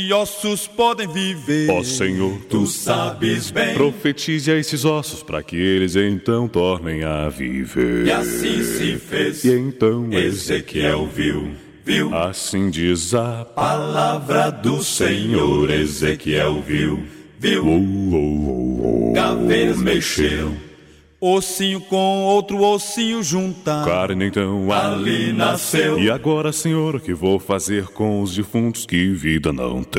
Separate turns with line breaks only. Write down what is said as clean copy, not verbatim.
e ossos podem viver.
Ó Senhor,
Tu sabes bem.
profetize a esses ossos para que eles então tornem a viver.
E assim se fez.
E então
Ezequiel viu.
Assim diz a
Palavra do Senhor. Ezequiel viu. Gavetas mexeram, ossinho com outro ossinho juntar.
Carne então
ali nasceu.
E agora, Senhor, o que vou fazer com os defuntos que vida não tem?